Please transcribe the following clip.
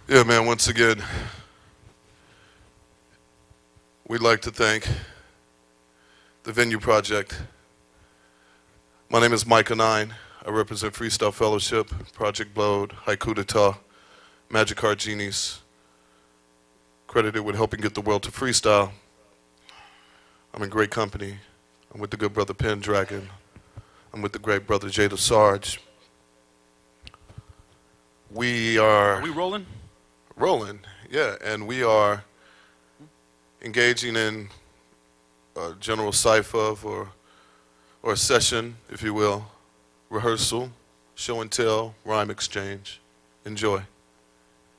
Yeah, man, once again, we'd like to thank the Venue Project. My name is Micah Nine. I represent Freestyle Fellowship, Project Blowed, Haiku d'Etat, Magic Card Genies, credited with helping get the world to freestyle. I'm in great company. I'm with the good brother Pendragon. I'm with the great brother Jada Sarge. We Are we rolling? rolling, yeah, and we are engaging in a general cipher or a session, if you will, rehearsal, show and tell, rhyme exchange. Enjoy.